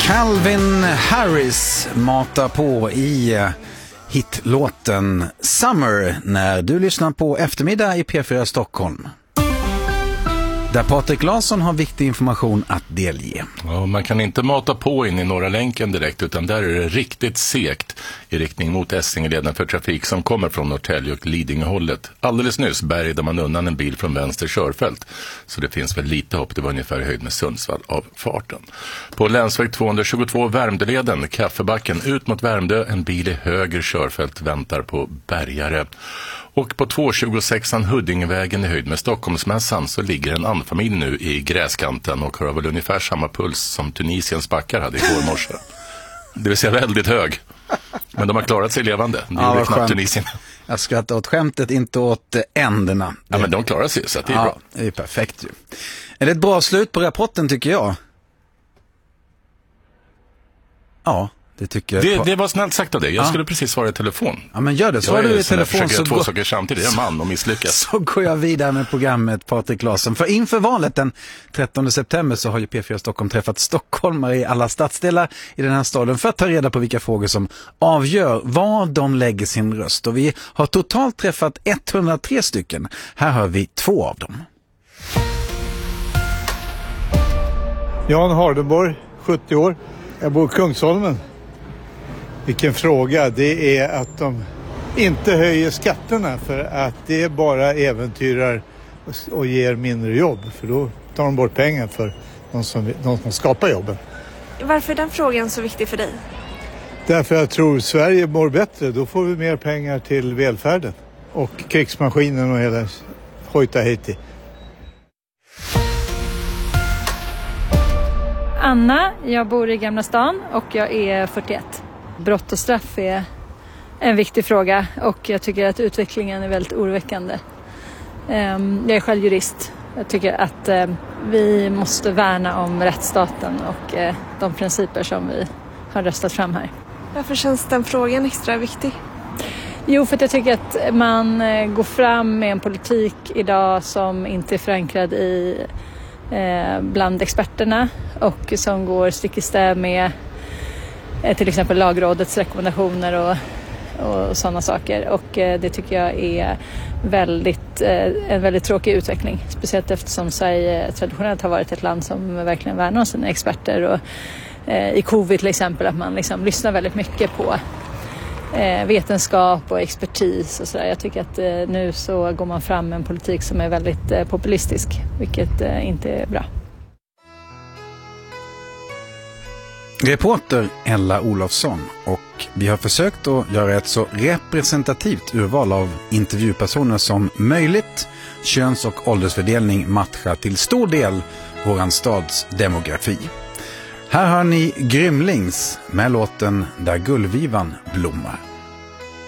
Calvin Harris matar på i hitlåten Summer när du lyssnar på Eftermiddag i P4 Stockholm. Där Patrik Larsson har viktig information att delge. Ja, man kan inte mata på in i Norra länken direkt, utan där är det riktigt segt i riktning mot Essingeleden för trafik som kommer från Norrtälje och Lidingöhållet. Alldeles nyss bärgade man undan en bil från vänster körfält, så det finns väl lite hopp. Det var ungefär i höjd med Sundsvall av farten. På länsväg 222 Värmdöleden, Kaffebacken ut mot Värmdö, en bil i höger körfält väntar på bärgare. Och på 226an Huddingevägen i höjd med Stockholmsmässan så ligger en familj nu i gräskanten och har väl ungefär samma puls som Tunisiens backar hade igår morse. Det vill säga väldigt hög. Men de har klarat sig levande. Det är ju knappt Tunisien. Jag skrattar åt skämtet, inte åt änderna. Ja, men de klarar sig, så det är bra. Det är perfekt ju. Är det ett bra slut på rapporten, tycker jag? Ja. Det tycker jag. Det var snällt sagt av dig. Jag skulle precis svara i telefon. Ja, men gör det. Svarar du i telefon så två saker samtidigt. Jag är man och misslyckas. Så går jag vidare med programmet Patrik Larsson. För inför valet den 13 september så har ju P4 Stockholm träffat stockholmare i alla stadsdelar i den här staden för att ta reda på vilka frågor som avgör var de lägger sin röst. Och vi har totalt träffat 103 stycken. Här hör vi 2 av dem. Jan Hardenborg, 70 år. Jag bor i Kungsholmen. Vilken fråga. Det är att de inte höjer skatterna, för att det bara äventyrar och ger mindre jobb. För då tar de bort pengar för de som skapar jobben. Varför är den frågan så viktig för dig? Därför jag tror Sverige mår bättre. Då får vi mer pengar till välfärden. Och krigsmaskinen och hela hojta hejti. Anna, jag bor i Gamla stan och jag är 41. Brott och straff är en viktig fråga och jag tycker att utvecklingen är väldigt oroväckande. Jag är själv jurist. Jag tycker att vi måste värna om rättsstaten och de principer som vi har röstat fram här. Varför känns den frågan extra viktig? Jo, för att jag tycker att man går fram med en politik idag som inte är förankrad bland experterna och som går stick i stäv med till exempel lagrådets rekommendationer och sådana saker. Och det tycker jag är en väldigt tråkig utveckling. Speciellt eftersom Sverige traditionellt har varit ett land som verkligen värnar om sina experter. Och i covid till exempel att man liksom lyssnar väldigt mycket på vetenskap och expertis och sådär. Jag tycker att nu så går man fram med en politik som är väldigt populistisk, vilket inte är bra. Reporter Ella Olofsson, och vi har försökt att göra ett så representativt urval av intervjupersoner som möjligt. Köns- och åldersfördelning matchar till stor del våran stads demografi. Här hör ni Grymlings med låten Där gullvivan blommar.